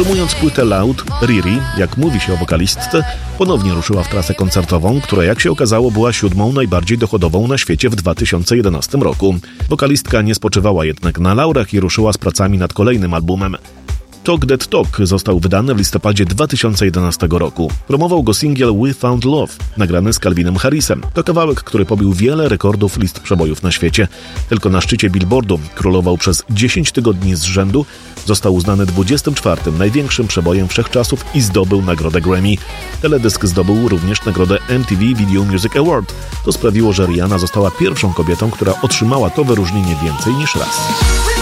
Promując płytę Loud, Riri, jak mówi się o wokalistce, ponownie ruszyła w trasę koncertową, która jak się okazało była 7. najbardziej dochodową na świecie w 2011 roku. Wokalistka nie spoczywała jednak na laurach i ruszyła z pracami nad kolejnym albumem. Talk That Talk został wydany w listopadzie 2011 roku. Promował go singiel We Found Love, nagrany z Calvinem Harrisem. To kawałek, który pobił wiele rekordów list przebojów na świecie. Tylko na szczycie Billboardu królował przez 10 tygodni z rzędu, został uznany 24. największym przebojem wszechczasów i zdobył nagrodę Grammy. Teledysk zdobył również nagrodę MTV Video Music Award. To sprawiło, że Rihanna została pierwszą kobietą, która otrzymała to wyróżnienie więcej niż raz.